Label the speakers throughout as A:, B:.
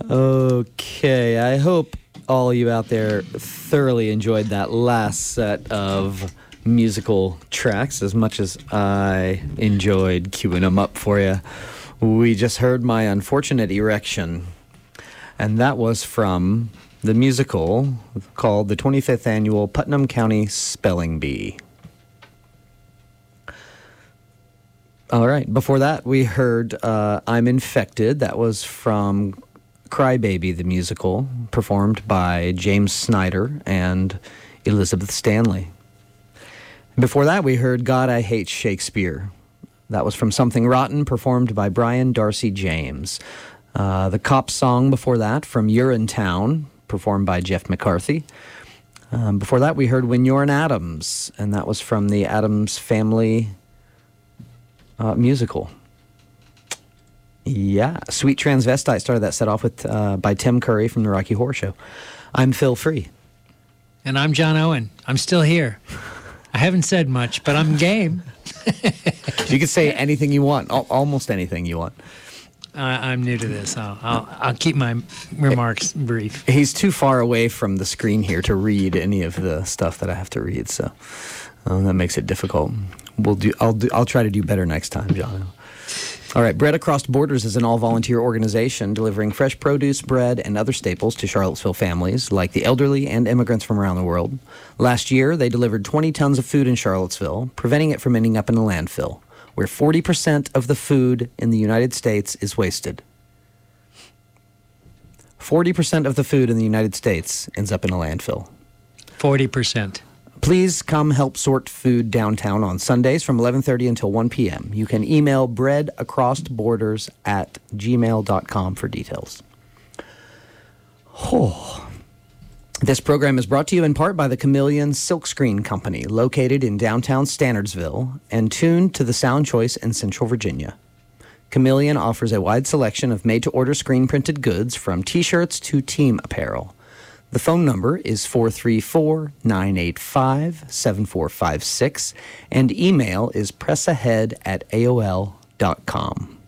A: Okay, I hope all you out there thoroughly enjoyed that last set of musical tracks as much as I enjoyed queuing them up for you. We just heard My Unfortunate Erection, and that was from the musical called the 25th Annual Putnam County Spelling Bee. All right, before that we heard I'm Infected. That was from Crybaby, the musical, performed by James Snyder and Elizabeth Stanley. Before that, we heard God, I Hate Shakespeare. That was from Something Rotten, performed by Brian Darcy James. The Cop Song before that, from Urinetown, performed by Jeff McCarthy. Before that, we heard When You're an Addams, and that was from the Addams Family musical. Yeah, Sweet Transvestite started that set off with by Tim Curry from The Rocky Horror Show. I'm Phil Free.
B: And I'm John Owen. I'm still here. I haven't said much, but I'm game.
A: You can say anything you want, almost anything you want.
B: I'm new to this. I'll keep my remarks brief.
A: He's too far away from the screen here to read any of the stuff that I have to read, so that makes it difficult. I'll try to do better next time, John. All right, Bread Across Borders is an all-volunteer organization delivering fresh produce, bread, and other staples to Charlottesville families, like the elderly and immigrants from around the world. Last year, they delivered 20 tons of food in Charlottesville, preventing it from ending up in a landfill, where 40% of the food in the United States is wasted. 40% of the food in the United States ends up in a landfill.
B: 40%.
A: Please come help sort food downtown on Sundays from 11:30 until 1 p.m. You can email breadacrossborders@gmail.com for details. Oh. This program is brought to you in part by the Chameleon Silkscreen Company, located in downtown Standardsville and tuned to the Sound Choice in Central Virginia. Chameleon offers a wide selection of made-to-order screen-printed goods from T-shirts to team apparel. The phone number is 434-985-7456, and email is pressahead@aol.com.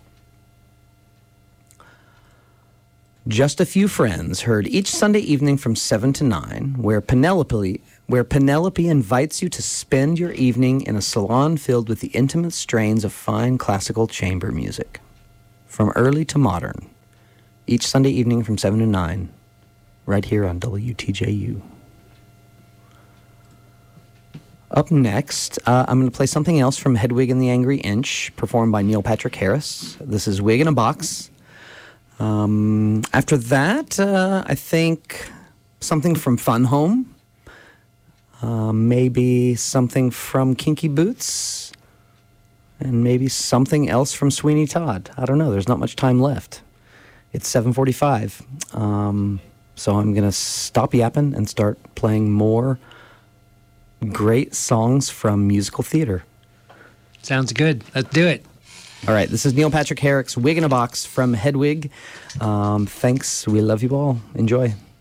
A: Just a Few Friends, heard each Sunday evening from 7 to 9, where Penelope invites you to spend your evening in a salon filled with the intimate strains of fine classical chamber music. From early to modern, each Sunday evening from 7 to 9, right here on WTJU. Up next, I'm going to play something else from Hedwig and the Angry Inch, performed by Neil Patrick Harris. This is Wig in a Box. After that, I think something from Fun Home. Maybe something from Kinky Boots. And maybe something else from Sweeney Todd. I don't know. There's not much time left. It's 7:45. So I'm going to stop yapping and start playing more great songs from musical theater.
B: Sounds good. Let's do it.
A: All right, this is Neil Patrick Harris, Wig in a Box from Hedwig. Thanks. We love you all. Enjoy.